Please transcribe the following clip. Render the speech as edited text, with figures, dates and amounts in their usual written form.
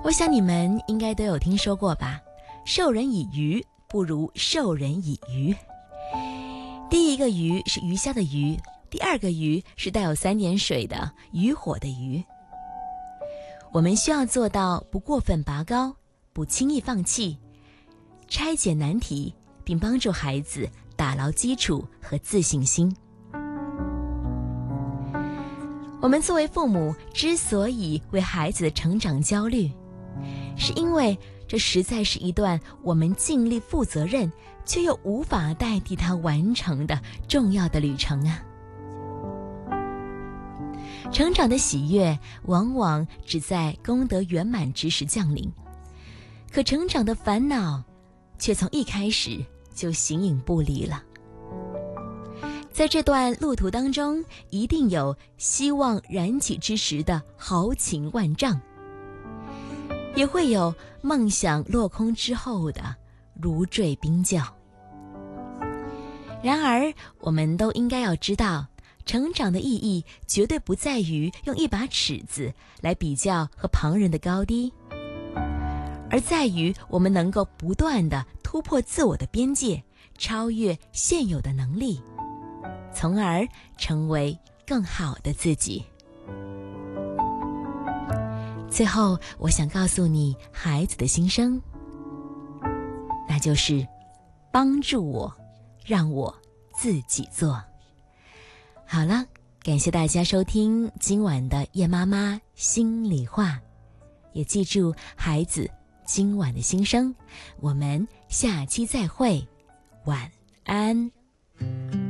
我想你们应该都有听说过吧，授人以鱼不如授人以渔。第一个鱼是鱼虾的鱼，第二个鱼是带有3点水的渔火的渔。我们需要做到不过分拔高，不轻易放弃，拆解难题，并帮助孩子打牢基础和自信心。我们作为父母之所以为孩子的成长焦虑，是因为这实在是一段我们尽力负责任却又无法代替他完成的重要的旅程啊。成长的喜悦往往只在功德圆满之时降临，可成长的烦恼却从一开始就形影不离了。在这段路途当中，一定有希望燃起之时的豪情万丈，也会有梦想落空之后的如坠冰窖。然而，我们都应该要知道，成长的意义绝对不在于用一把尺子来比较和旁人的高低，而在于我们能够不断地突破自我的边界，超越现有的能力，从而成为更好的自己。最后，我想告诉你孩子的心声，那就是帮助我，让我自己做。好了，感谢大家收听今晚的叶妈妈心里话，也记住孩子今晚的心声。我们下期再会，晚安。